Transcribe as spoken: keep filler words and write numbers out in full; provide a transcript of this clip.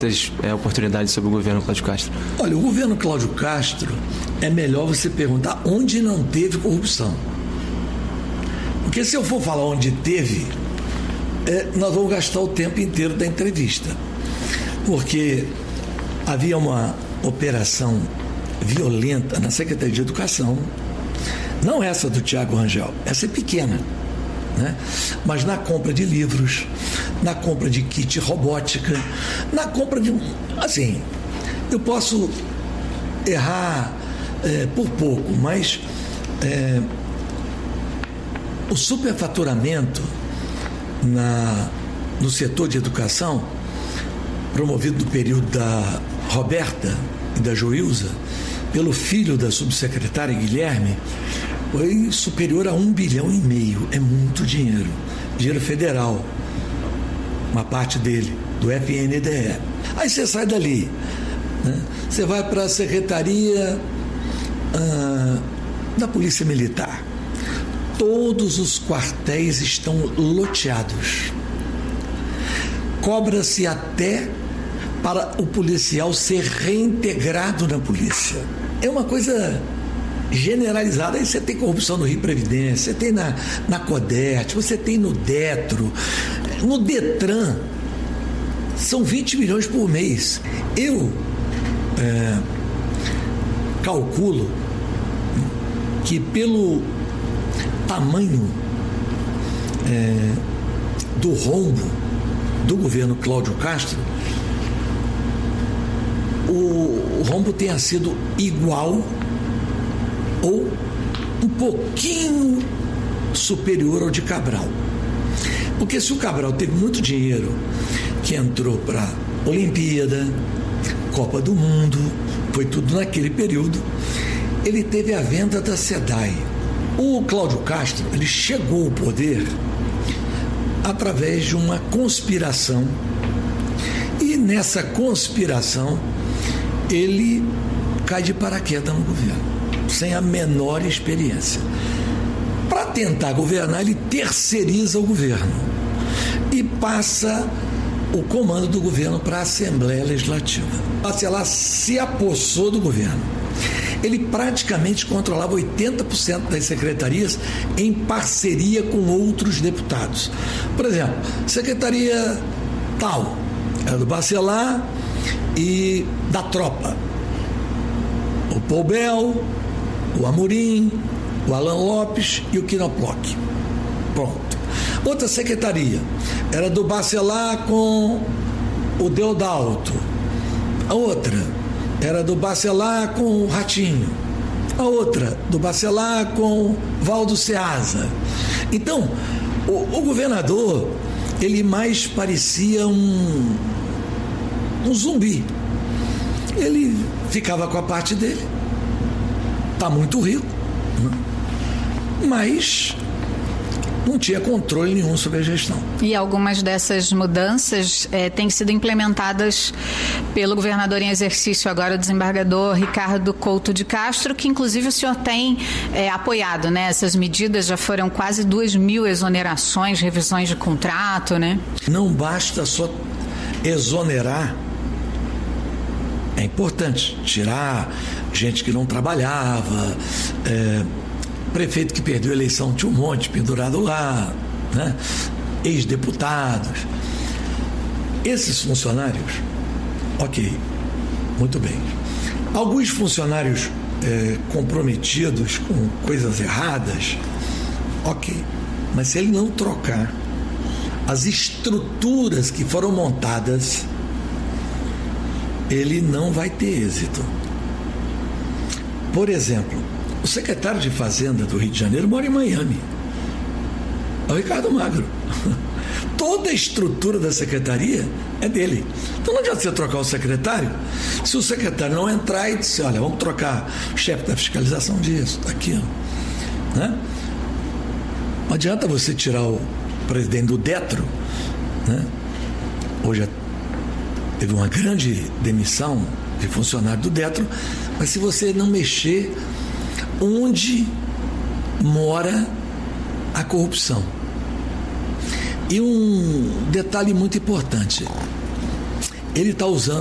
é, oportunidades sobre o governo Cláudio Castro? Olha, o governo Cláudio Castro, é melhor você perguntar onde não teve corrupção. Porque se eu for falar onde teve, é, nós vamos gastar o tempo inteiro da entrevista. Porque havia uma operação violenta na Secretaria de Educação, não essa do Tiago Rangel, essa é pequena, né? Mas na compra de livros, na compra de kit robótica, na compra de... Assim, eu posso errar é, por pouco, mas é, o superfaturamento na, no setor de educação, promovido no período da Roberta e da Joilza, pelo filho da subsecretária Guilherme, foi superior a um bilhão e meio. É muito dinheiro. Dinheiro federal. Uma parte dele, do F N D E. Aí você sai dali, né? Você vai para a Secretaria ah, da Polícia Militar. Todos os quartéis estão loteados. Cobra-se até para o policial ser reintegrado na polícia. É uma coisa generalizada. Aí você tem corrupção no Rio Previdência, você tem na, na Codert, você tem no Detro, no Detran. São vinte milhões por mês. Eu é, calculo que pelo tamanho é, do rombo do governo Cláudio Castro, o, o rombo tenha sido igual ou um pouquinho superior ao de Cabral. Porque se o Cabral teve muito dinheiro que entrou para Olimpíada, Copa do Mundo, foi tudo naquele período, ele teve a venda da SEDAI. O Cláudio Castro, ele chegou ao poder através de uma conspiração, e nessa conspiração ele cai de paraquedas no governo, sem a menor experiência. Para tentar governar, ele terceiriza o governo e passa o comando do governo para a Assembleia Legislativa. Sei lá, se apossou do governo. Ele praticamente controlava oitenta por cento das secretarias em parceria com outros deputados. Por exemplo, secretaria tal, era do Bacelar e da Tropa. O Poubel, o Amorim, o Alan Lopes e o Quinoploc. Pronto. Outra secretaria era do Bacelar com o Deodalto. A outra era do Bacelar com o Ratinho. A outra do Bacelar com Valdo Ceasa. Então, o, o governador, ele mais parecia um, um zumbi. Ele ficava com a parte dele. Está muito rico, né? Mas não tinha controle nenhum sobre a gestão. E algumas dessas mudanças é, têm sido implementadas pelo governador em exercício agora, o desembargador Ricardo Couto de Castro, que inclusive o senhor tem é, apoiado, né? Essas medidas já foram quase duas mil exonerações, revisões de contrato, né? Não basta só exonerar. É importante tirar gente que não trabalhava, é, prefeito que perdeu a eleição tinha um monte pendurado lá, né? Ex-deputados. Esses funcionários, ok, muito bem. Alguns funcionários é, comprometidos com coisas erradas, ok, mas se ele não trocar as estruturas que foram montadas, ele não vai ter êxito. Por exemplo, o secretário de Fazenda do Rio de Janeiro mora em Miami. É o Ricardo Magro. Toda a estrutura da secretaria é dele. Então não adianta você trocar o secretário se o secretário não entrar e dizer, olha, vamos trocar o chefe da fiscalização disso, daquilo, né? Não adianta você tirar o presidente do Detro, né? Hoje teve uma grande demissão de funcionário do Detro, mas se você não mexer onde mora a corrupção. E um detalhe muito importante, ele está usando